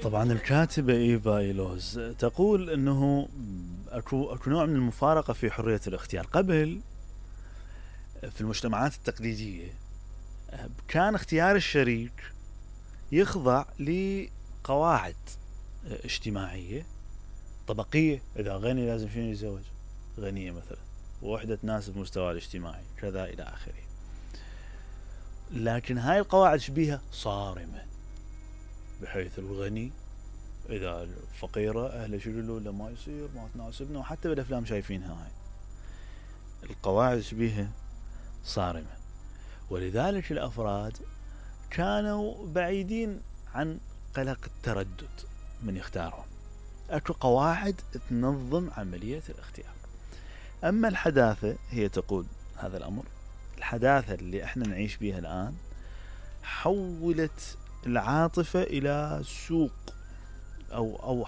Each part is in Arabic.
طبعا الكاتبة إيفا إيلوز تقول أنه أكو نوع من المفارقة في حرية الاختيار. قبل في المجتمعات التقليدية كان اختيار الشريك يخضع لقواعد اجتماعية طبقية. إذا غني لازم شنو يتزوج غنية مثلا، ووحدة تناسب مستوى الاجتماعي كذا إلى آخره. لكن هاي القواعد شبيهة صارمة، بحيث الغني إذا فقيرة أهله شلوا له ما يصير، ما تناسبنا، وحتى بالأفلام شايفينها هاي القواعد شبيهة صارمة. ولذلك الأفراد كانوا بعيدين عن قلق التردد من يختارون. أكو قواعد تنظم عملية الاختيار. أما الحداثة هي تقول هذا الأمر، الحداثة اللي احنا نعيش بها الآن حولت العاطفة إلى سوق، أو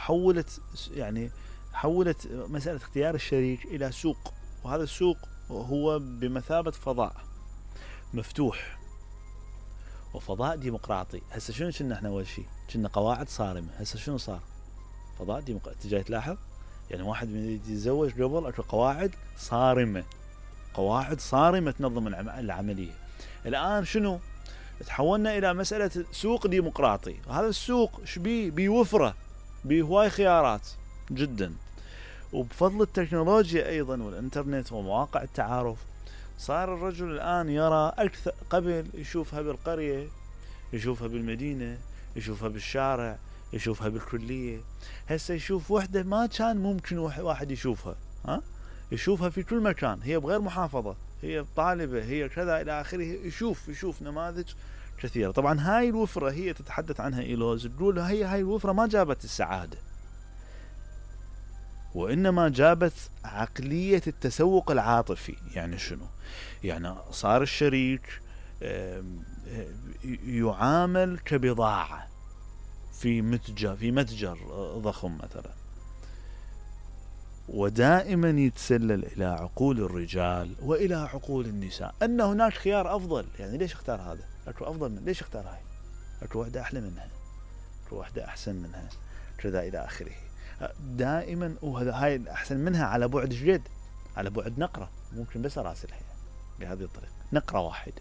حولت مسألة اختيار الشريك إلى سوق. وهذا السوق هو بمثابة فضاء مفتوح وفضاء ديمقراطي. هسه شنو كنا احنا أول شيء كنا قواعد صارمة، هسه شنو صار؟ فضاء ديمقراطي. تجي تلاحظ يعني واحد من يتزوج قبل اكو قواعد صارمة، قواعد صارمة تنظم العملية. الآن شنو؟ تحولنا إلى مسألة سوق ديمقراطي. وهذا السوق شبيه بيوفره بهواي خيارات جدا. وبفضل التكنولوجيا أيضا والإنترنت ومواقع التعارف صار الرجل الآن يرى أكثر. قبل يشوفها بالقرية، يشوفها بالمدينة، يشوفها بالشارع، يشوفها بالكلية. هسه يشوف وحدة ما كان ممكن واحد يشوفها، يشوفها في كل مكان. هي بغير محافظة، هي طالبة، هي كذا إلى آخره. يشوف نماذج كثيرة. طبعا هاي الوفرة هي تتحدث عنها إيلوز، تقول هاي الوفرة ما جابت السعادة، وإنما جابت عقلية التسوق العاطفي. يعني شنو؟ يعني صار الشريك يعامل كبضاعة في متجر ضخم مثلا، ودائما يتسلل إلى عقول الرجال وإلى عقول النساء أن هناك خيار أفضل. يعني ليش اختار هذا؟ أكو أفضل من، ليش اختار هاي؟ أكو واحدة أحلى منها، أكو واحدة أحسن منها كذا إلى آخره. دائما هاي أحسن منها على بعد جد، على بعد نقرة، ممكن بس أراسلها بهذه الطريقة، نقرة واحدة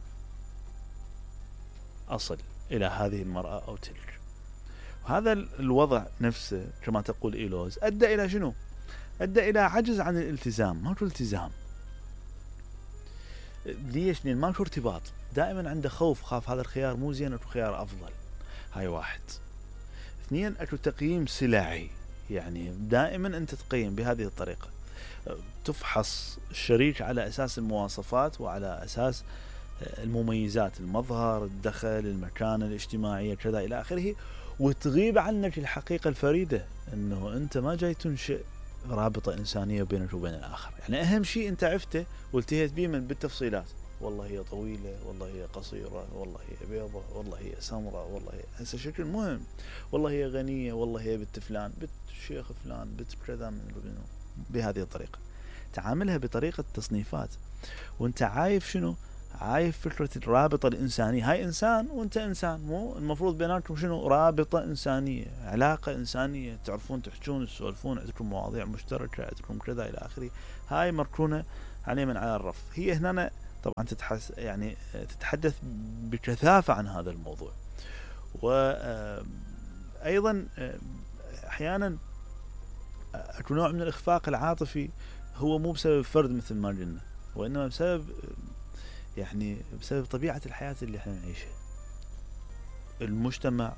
أصل إلى هذه المرأة أو تلك. وهذا الوضع نفسه كما تقول إيلوز أدى إلى شنو؟ أدى إلى عجز عن الالتزام. ماكو التزام. ليش؟ لأن ماكو ارتباط. دائما عنده خوف، خاف هذا الخيار مو زين، أكو خيار أفضل. هاي واحد. اثنين، أكو تقييم سلعي. يعني دائما أنت تقيم بهذه الطريقة، تفحص الشريك على أساس المواصفات وعلى أساس المميزات، المظهر، الدخل، المكانة الاجتماعية كذا إلى آخره. وتغيب عنك الحقيقة الفريدة أنه أنت ما جاي تنشئ رابطة إنسانية بينك وبين الآخر. يعني أهم شيء أنت عرفته والتهيت بيه من بالتفصيلات، والله هي طويلة، والله هي قصيرة، والله هي بيضة، والله هي سمراء، والله هي هسه شكل مهم، والله هي غنية، والله هي بنت فلان، بنت شيخ فلان، بنت كذا من بهذه الطريقة. تعاملها بطريقة تصنيفات، وانت عايف شنو؟ عايف فكرة الرابطة الإنسانية. هاي إنسان وانت إنسان، مو المفروض بيناتكم شنو؟ رابطة إنسانية، علاقة إنسانية، تعرفون تحجون، تسولفون، عندكم مواضيع مشتركة، عندكم كذا إلى آخره. هاي مركونة عليه من على الرف. هي هنا طبعا تتحدث بكثافة عن هذا الموضوع. وأيضا أحيانا أكو نوع من الإخفاق العاطفي، هو مو بسبب فرد مثل ما قلنا، وإنما بسبب طبيعة الحياة اللي احنا نعيشها، المجتمع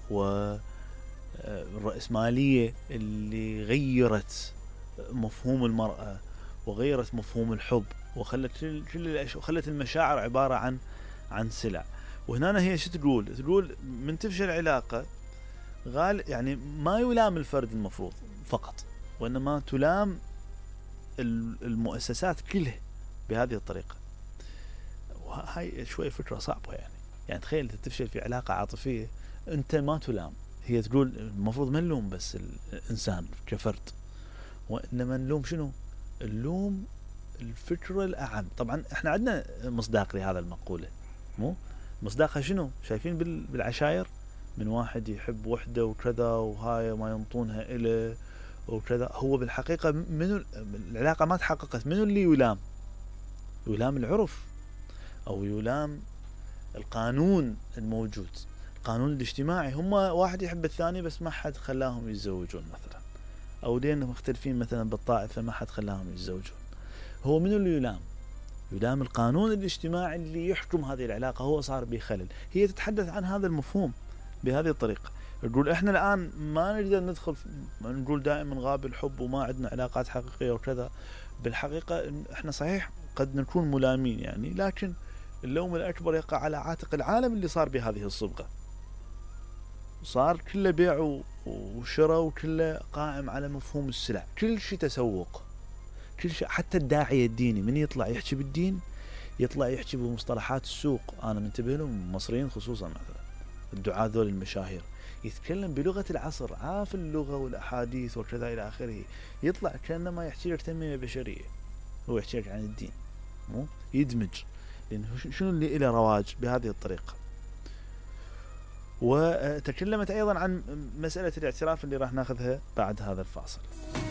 والرأسمالية اللي غيرت مفهوم المرأة وغيرت مفهوم الحب، وخلت خلت المشاعر عبارة عن سلع. وهنا هي شو تقول من تفشل علاقة يعني ما يلام الفرد المفروض فقط، وإنما تلام المؤسسات كلها بهذه الطريقة. وهاي شوي فكرة صعبة. يعني تخيل تفشل في علاقة عاطفية، أنت ما تلام. هي تقول المفروض ما نلوم بس الإنسان كفرد، وإنما نلوم شنو؟ نلوم الفكرة الأعم. طبعا احنا عندنا مصداق لهذا المقولة، مو مصداقها شنو؟ شايفين بالعشائر من واحد يحب وحده وكذا وهاي ما ينطونها إله وكذا. هو بالحقيقة منو العلاقة ما تحققت، منو اللي يلام؟ يلام العرف، أو يلام القانون الموجود، القانون الاجتماعي. هم واحد يحب الثاني بس ما حد خلاهم يتزوجون مثلا، أو لأنهم مختلفين مثلا بالطائفة ما حد خلاهم يتزوجون. هو منو اللي يلام؟ يلام القانون الاجتماعي اللي يحكم هذه العلاقة، هو صار به خلل. هي تتحدث عن هذا المفهوم بهذه الطريقة. تقول احنا الآن ما نقدر ندخل، نقول دائما غاب الحب وما عندنا علاقات حقيقية وكذا. بالحقيقة احنا صحيح قد نكون ملامين يعني، لكن اللوم الأكبر يقع على عاتق العالم اللي صار بهذه الصبغة. صار كله بيع وشراء، وكله قائم على مفهوم السلع، كل شيء تسوق، كل شيء. حتى الداعية الديني من يطلع يحكي بالدين يطلع يحكي بمصطلحات السوق. أنا منتبه لهم المصريين خصوصا، مثلا الدعاة ذول المشاهير يتكلم بلغة العصر، عارف اللغة والأحاديث وكذا إلى آخره، يطلع كأنما يحكي لك تنمية بشرية، هو يحكي لك عن الدين، مو يدمج. لأنه شنو اللي إلى رواج بهذه الطريقة. وتكلمت أيضا عن مسألة الاعتراف اللي راح ناخذها بعد هذا الفاصل.